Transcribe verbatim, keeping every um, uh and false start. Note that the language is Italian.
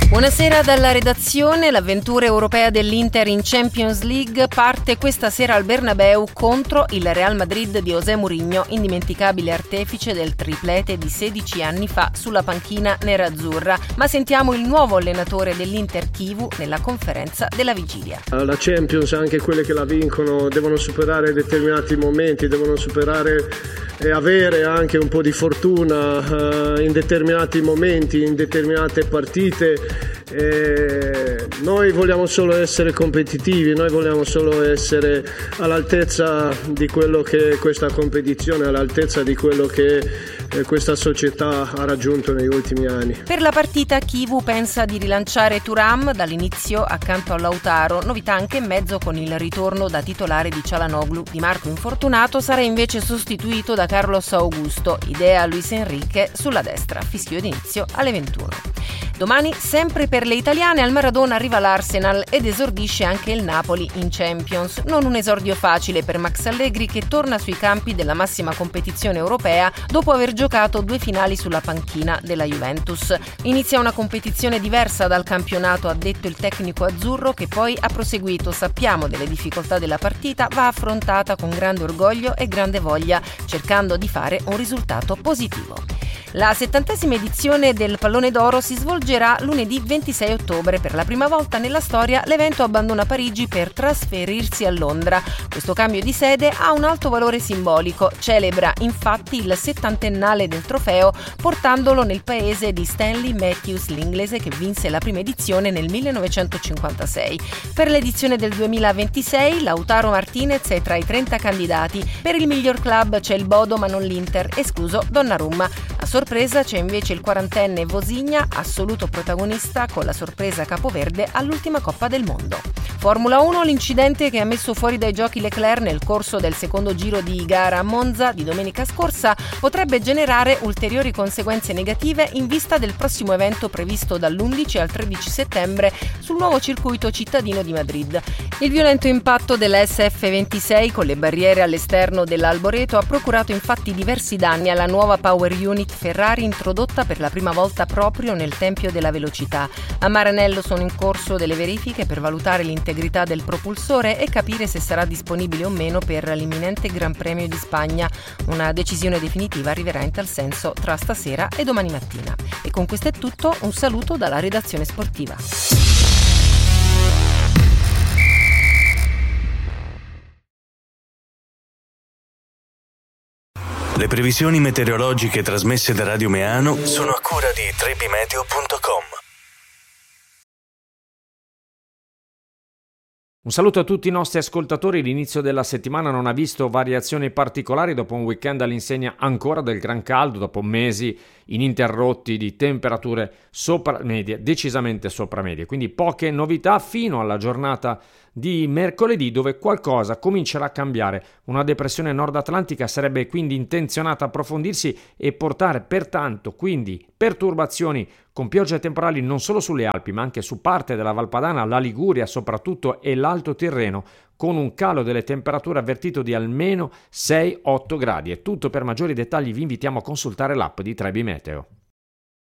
Buonasera dalla redazione. L'avventura europea dell'Inter in Champions League parte questa sera al Bernabeu contro il Real Madrid di José Mourinho, indimenticabile artefice del triplete di sedici anni fa sulla panchina nerazzurra. Ma sentiamo il nuovo allenatore dell'Inter Chivu nella conferenza della vigilia. La Champions, anche quelle che la vincono, devono superare determinati momenti, devono superare e avere anche un po' di fortuna uh, in determinati momenti, in determinate partite. E noi vogliamo solo essere competitivi, noi vogliamo solo essere all'altezza di quello che questa competizione, all'altezza di quello che eh, questa società ha raggiunto negli ultimi anni. Per la partita Chivu pensa di rilanciare Thuram dall'inizio accanto a Lautaro, novità anche in mezzo con il ritorno da titolare di Çalhanoğlu. Di Marco infortunato sarà invece sostituito da Carlos Augusto, idea Luis Enrique sulla destra, fischio d'inizio alle ventuno. Domani, sempre per le italiane, al Maradona arriva l'Arsenal ed esordisce anche il Napoli in Champions. Non un esordio facile per Max Allegri, che torna sui campi della massima competizione europea dopo aver giocato due finali sulla panchina della Juventus. Inizia una competizione diversa dal campionato, ha detto il tecnico azzurro, che poi ha proseguito. Sappiamo delle difficoltà della partita, va affrontata con grande orgoglio e grande voglia, cercando di fare un risultato positivo. La settantesima edizione del Pallone d'Oro si svolgerà lunedì ventisei ottobre. Per la prima volta nella storia l'evento abbandona Parigi per trasferirsi a Londra. Questo cambio di sede ha un alto valore simbolico. Celebra infatti il settantennale del trofeo portandolo nel paese di Stanley Matthews, l'inglese che vinse la prima edizione nel millenovecentocinquantasei. Per l'edizione del duemilaventisei Lautaro Martinez è tra i trenta candidati. Per il miglior club c'è il Bodo ma non l'Inter, escluso Donnarumma. A sorpresa c'è invece il quarantenne Vosinha, assoluto protagonista con la sorpresa capoverde all'ultima Coppa del Mondo. Formula uno, l'incidente che ha messo fuori dai giochi Leclerc nel corso del secondo giro di gara a Monza di domenica scorsa potrebbe generare ulteriori conseguenze negative in vista del prossimo evento previsto dall'undici al tredici settembre sul nuovo circuito cittadino di Madrid. Il violento impatto della S F ventisei con le barriere all'esterno dell'Alboreto ha procurato infatti diversi danni alla nuova Power Unit Ferrari introdotta per la prima volta proprio nel Tempio della Velocità. A Maranello sono in corso delle verifiche per valutare l'integrità del propulsore e capire se sarà disponibile o meno per l'imminente Gran Premio di Spagna. Una decisione definitiva arriverà in tal senso tra stasera e domani mattina. E con questo è tutto, un saluto dalla redazione sportiva. Le previsioni meteorologiche trasmesse da Radio Meano sono a cura di trebimeteo punto com. Un saluto a tutti i nostri ascoltatori. L'inizio della settimana non ha visto variazioni particolari dopo un weekend all'insegna ancora del gran caldo, dopo mesi ininterrotti di temperature sopra medie, decisamente sopra medie. Quindi poche novità fino alla giornata di mercoledì, dove qualcosa comincerà a cambiare. Una depressione nord-atlantica sarebbe quindi intenzionata a approfondirsi e portare pertanto quindi perturbazioni con piogge temporali non solo sulle Alpi ma anche su parte della Valpadana, la Liguria soprattutto e l'Alto Tirreno, con un calo delle temperature avvertito di almeno sei otto gradi. È tutto. Per maggiori dettagli vi invitiamo a consultare l'app di Trebi Meteo.